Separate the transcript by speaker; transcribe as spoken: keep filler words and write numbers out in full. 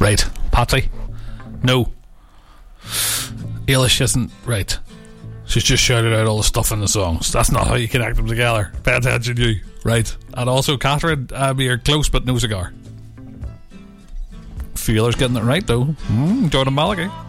Speaker 1: Right. Patsy? No. Eilish isn't right. She's just shouted out all the stuff in the songs. That's not how you connect them together. Pay attention, you. Right. And also, Catherine, um, you're close but no cigar. Feeler's getting it right, though. Mm, Jordan Malachi.